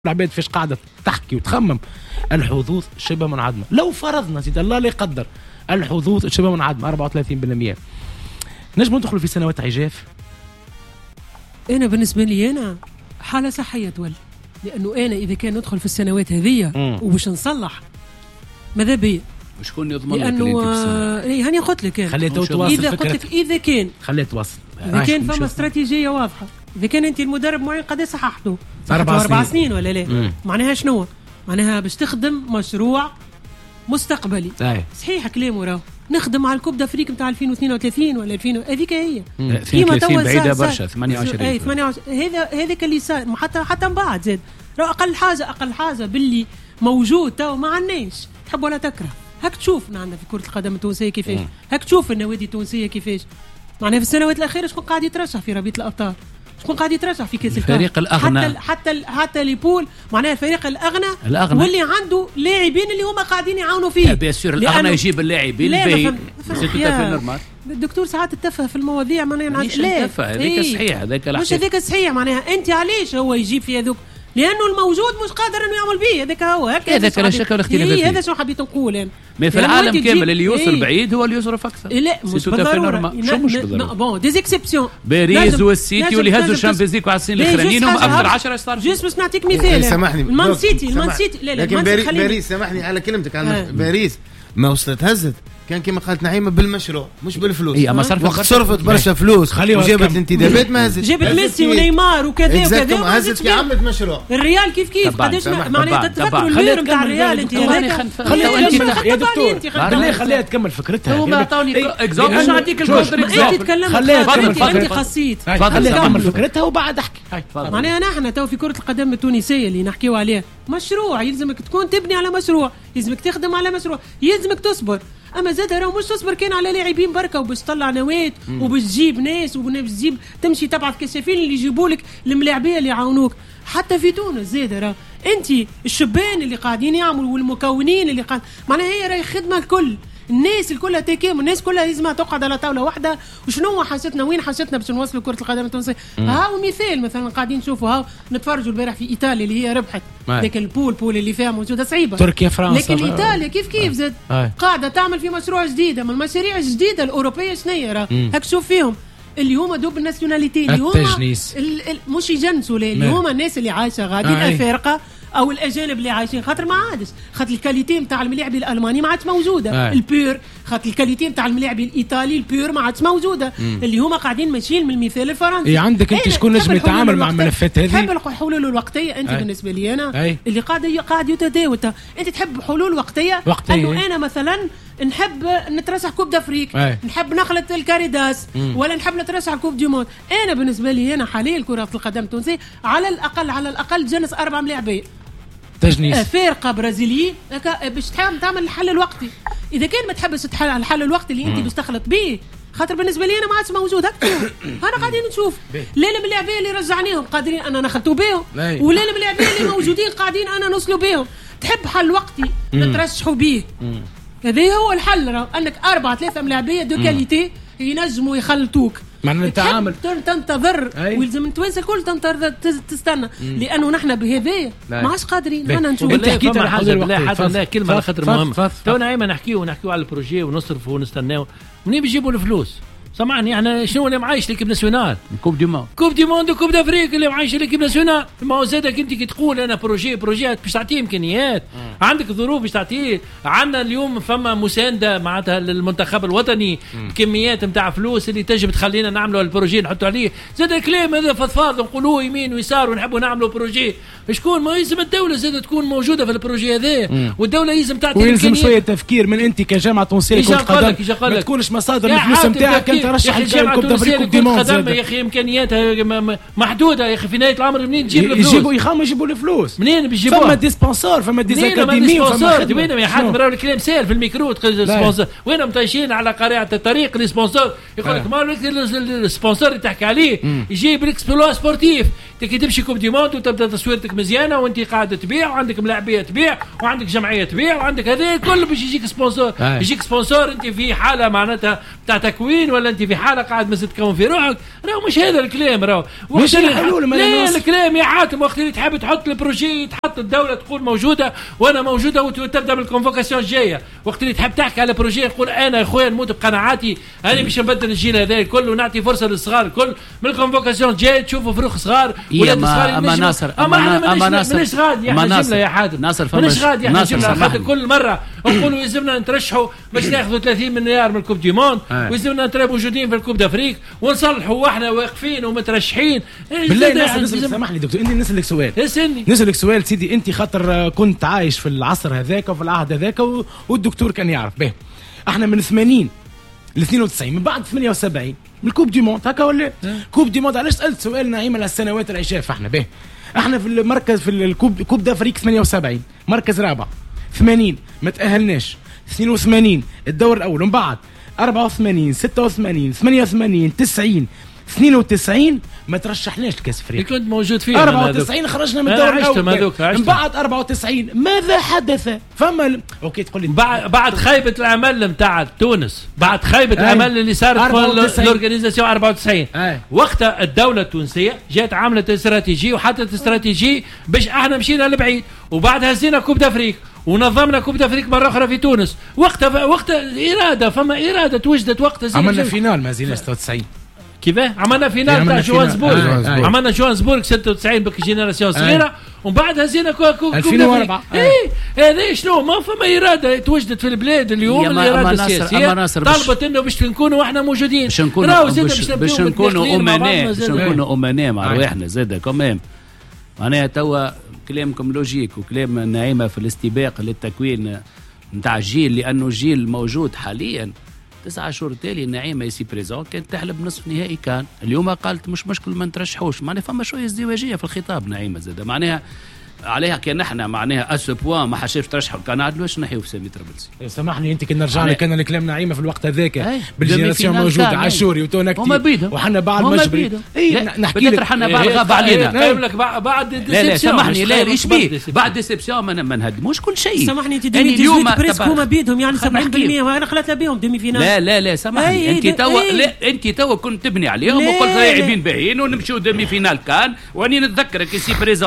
العباد فيش قاعدة تحكي وتخمم. الحظوظ شبه منعدمة. لو فرضنا سيد الله لا يقدر الحظوظ شبه منعدمة 34%، نجم ندخل في سنوات عجاف. أنا بالنسبة لي أنا حالة صحية تولي، لأنه أنا إذا كان ندخل في السنوات هذية وباش نصلح ماذا بيا شكون يضمن لك لأنه هاني قلت لك إذا قلت لك إذا كان خليت توصل إذا كان فما استراتيجية واضحة، إذا كان أنت المدرب معين قد صححته 4 سنين ولا لا، معناها شنو؟ معناها باش تخدم مشروع مستقبلي. صحيح كلامه راه نخدم على الكوب دافريك نتاع 2032 ولا 2000 هذيك هي 32 بعيدة برشا 28 هذاك اللي صار حتى من بعد زاد راه أقل حاجة باللي موجود تو ما عندناش تحب ولا تكره. هاك تشوف عندنا في كرة القدم التونسية كيفاش، هاك تشوف النوادي التونسية كيفاش معناها في السنوات الأخيرة شكون قاعد يترشح في ربيع الأبطال، شكون قاعد يترشح في كأس العالم، الفريق الأغنى حتى ليبول معناها الفريق الأغنى واللي عنده لاعبين اللي هما قاعدين يعاونوا فيه. بيسير الأغنى يجيب اللاعبين الباهي الدكتور ساعات التفه في المواضيع معناها لا هذاك صحيح هذاك مش هذاك صحيح معناها أنت علاش هو يجيب في هذوك لأنه الموجود مش قادر إنه يعمل به هذاك هو هذاك لا شك ولا اختلاف فيه. هذا شو حبيت نقول أنا ما في العالم كامل اللي يوصل بعيد هو اللي يصرف أكثر. لا مش بالضرورة مش بالضرورة بون ديز اكسبسيون باريس والسيتي واللي هزوا الشامبيونز ليج على السنين الأخرانيين هم أكثر 10 ستار. جيس باش نعطيك مثال سامحني المان سيتي لا لكن باريس سامحني على كلمتك على باريس ما وصلت هزت كان كما قالت نعيمة بالمشروع مش بالفلوس. اما صرفت برشا فلوس وجابت انتدابات ما هزت، جابت ميسي ونيمار وكذا وكذا ما هزت كي عملت مشروع. الريال كيف قداش معناها تتذكروا الليرو نتاع الريال انت يا دكتور بالله خليها تكمل فكرتها. هو ما عطاوني اكزامبل مش نعطيك الكونتر اكزامبل خليها انت خصيت خليها تكمل فكرتها وبعد احكي. معناها نحن تو في كرة القدم التونسية اللي نحكيو عليها مشروع يلزمك تكون تبني على مشروع، يلزمك تخدم على مشروع، يلزمك تصبر. اما زاد راه مش تصبر كان على لاعبين بركه وباش تطلع نواه وباش تجيب ناس وباش تجيب تمشي تبعث كشافين اللي يجيبوا لك الملاعبيه اللي يعاونوك. حتى في تونس زاد راه انت الشبان اللي قاعدين يعملوا والمكونين اللي قاعد معناها هي راهي خدمه الكل الناس الكلها تكامل، الناس كلها لازم تقعد على طاوله واحده. وشنو حاجتنا وين حاجتنا باش نوصلوا كره القدم التونسيه؟ هاو مثال مثلا قاعدين نشوفوا هاو نتفرجوا البارح في ايطاليا اللي هي ربحت لكن البول اللي فيها موجوده صعيبه. تركيا فرنسا لكن ايطاليا كيف زاد قاعده تعمل في مشروع جديده من المشاريع الجديده الاوروبيه. شنيا راه هاك شوف فيهم اللي هما دوب الناسيوناليتي اللي هما مش يجنسوا اللي هما الناس اللي عايشه غاديين افارقه او الاجانب اللي عايشين خاطر ما عادش خاطر الكاليتي نتاع الملاعب الالماني ما عادش موجوده البير خاطر الكاليتي نتاع الملاعب الايطالي البير ما عادش موجوده اللي هما قاعدين ماشيين من المثال الفرنسي. عندك انت شكون نجم يتعامل مع الملفات هذه؟ تحب الحلول الوقتيه انت بالنسبه لي انا اللي قاعد يتداول انت تحب حلول وقتيه انه انا مثلا نحب نترشح كوب دافريك نحب نخلط الكاريداس ولا نحب نترشح كوب دي موند. انا بالنسبه لي انا حاليا كره القدم التونسيه على الاقل جنس 4 ملاعبين تجنيس فرقه برازيليه باش تعمل الحل الوقتي. اذا كان ما تحبش الحل الوقتي اللي انت باش تخلط به خاطر بالنسبه لي انا ما عادش موجود هكا. انا قاعدين نشوف لا الملاعبين اللي رجعناهم قادرين انا نخلطوا بهم ولا الملاعبين اللي موجودين قاعدين انا نوصلوا بهم. تحب حل وقتي نترشحوا به هذا هو الحل. راه انك 3 ملاعبيه دو كاليتي ينجموا يخلطوك معناها التعامل تنتظر ويلزم التوانسه الكل تنتظر تستنى لانه نحن بهذايا ما عادش قادرين. انا نشوف انت حكيت على حاجه لا كلمه على خاطر مهم. تو نعيمه نحكيو على البروجي ونصرفوا ونستناو منين بيجيبوا الفلوس؟ سمعني احنا شنو اللي معايش ليكيب ناسيونال كوب دي موند وكوب دافريك اللي معايش ليكيب ناسيونال. ما هو زادك انت كي تقول انا بروجي باش تعطيه امكانيات عندك ظروف باش تعطيه. عندنا اليوم فما مسانده معناتها للمنتخب الوطني كميات نتاع فلوس اللي تجب تخلينا نعملوا البروجي نحطوا عليه. زاد الكلام هذا فضفاض نقولوه يمين ويسار ونحبوا نعملوا بروجي شكون ما يلزم الدوله زاد تكون موجوده في البروجي هذا والدوله لازم تعطي ويلزم شويه تفكير من انت كجامعه تونسيه كره قدم ما تكونش مصادر الفلوس نتاعك انت رشح الكوب دافريك وديموند يا اخي امكانياتها محدوده يا اخي في نهايه العمر منين تجيب الفلوس؟ يجيبوا الفلوس منين بيجيبوها؟ فما ديسبونسور فما ديزاكاديمي فما وين يا حد مرا الكلام سهل في الميكرو سبونسور وين مطيشين على قارعه الطريق السبونسور يقول لك ما السبونسور اللي تحكي عليه يجيب الاكسبلوا سبورتيف كي تمشي كوب دي موند وتبدا تصويرتك مزيانه وانت قاعده تبيع وعندك ملاعبيه تبيع وعندك جمعيه تبيع وعندك هذا كله باش يجيك سبونسور. يجيك سبونسور انت في حاله معناتها تاع تكوين ولا انت في حاله قاعد ما تكون في روحك، راهو مش هذا الكلام، راهو مش الحلول. لا الكلام يا حاتم وقت اللي تحب تحط البروجي تحط الدوله تقول موجوده وانا موجوده وتبدا بالكونفوكاسيون الجايه، وقت اللي تحب تحكي على بروجي يقول انا يا خويا نموت بقناعاتي انا باش نبدل الجيل هذا الكل ونعطي فرصه للصغار الكل من الكونفوكاسيون الجايه تشوفوا فروخ صغار ولاد صغار. اما ناصر مانيش غادي احنا جمله يا حاتم، مانيش غادي احنا جمله، خاطر كل مره نقولوا يلزمنا نترشحوا باش ناخذوا 30 مليار من الكوب دي موند ويلزمنا نترى موجودين في الكوب دافريك ونصلحوا واحنا واقفين ومترشحين. بالله سامحني دكتور، انت نسالك سؤال، نسالك سؤال سيدي، انت خاطر كنت عايش في العصر هذاك وفي العهد هذاك والدكتور كان يعرف به. احنا من 80 ل 92 من بعد 78 من الكوب دي موند هكا ولا كوب دي موند. علاش سالت سؤال نعيم على السنوات العشاف؟ احنا به احنا في المركز في الكوب دافريك 78 مركز رابع، 80 ما تاهلناش، 82 الدور الاول، ومن بعد 84 86 88 90 92 ما ترشحناش لكاس افريقيا. كنت موجود فيه 94 خرجنا من الدور الاول. من بعد 94 ماذا حدث؟ فما اوكي تقول لي بعد خيبه الامل نتاع تونس، بعد خيبه الامل اللي صارت في الاورغانيزاسيون 94 وقتها الدوله التونسيه جات عملت استراتيجيه وحطت استراتيجيه باش احنا مشينا لبعيد، وبعدها هزينا كوب دافريك ونظمنا كوب دافريك مره اخرى في تونس. وقتها اراده، فما اراده توجدت وقتها. عملنا فينال ما زينا 96 كيفاه عملنا فينال تاع جوهانسبورغ. عملنا جوهانسبورغ 96 بجينيراسيون صغيره ومن بعد هزينا كوب 2004. هذا شنو ما فما اراده توجدت في البلاد اليوم. الاراده السياسيه طلبت انه باش نكونوا احنا موجودين، باش نكونوا امناء مع رواحنا زاده كمان. معناها توا كلامكم لوجيك وكلام نعيمه في الاستباق للتكوين نتاع الجيل، لانه الجيل موجود حاليا 9 شهور تالي نعيمه يسي بريزون كانت تحلب نصف نهائي، كان اليوم قالت مش مشكل ما نترشحوش. معناها فما شويه ازدواجيه في الخطاب نعيمه زاده، معناها عليها كان نحن معناها اسو بوان ما حشاش ترشحوا الكندا واش نحيو في سامي طرابلسي. سامحني انت كي نرجع لك كان الكلام نعيمه في الوقت هذاك بالجينيراسيون موجود عاشوري وتونا كتير وحنا بعد مجبري نحكي لك حنا بعد غاب علينا. نقول لك بعد ديسيبسيون. لا سامحني لا ايش بيه بعد ديسيبسيون ما نهدموش كل شيء. سامحني انت اليوم بريسك هما بيدهم يعني 70% وانا خلات بهم ديمي فينال. لا سامحني انت توا لا انت توا كنت تبني عليهم وقلت لاعبين باهيين ونمشيو ديمي فينال كان، واني نتذكرك سي بريزون